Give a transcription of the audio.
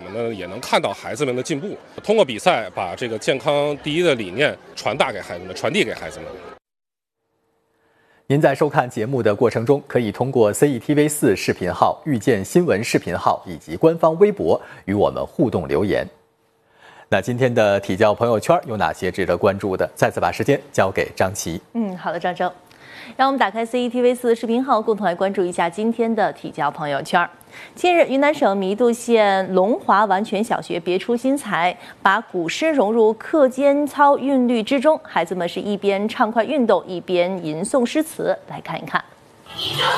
们呢也能看到孩子们的进步，通过比赛把这个健康第一的理念传递给孩子们。 您在收看节目的过程中，可以通过 CETV4 视频号、遇见新闻视频号以及官方微博与我们互动留言。那今天的体教朋友圈有哪些值得关注的？再次把时间交给张琪。 好的，张征，让我们打开 CETV4 视频号，共同来关注一下今天的体教朋友圈。近日，云南省弥渡县龙华完全小学别出心裁，把古诗融入课间操韵律之中，孩子们是一边畅快运动，一边吟诵诗词。来看一看。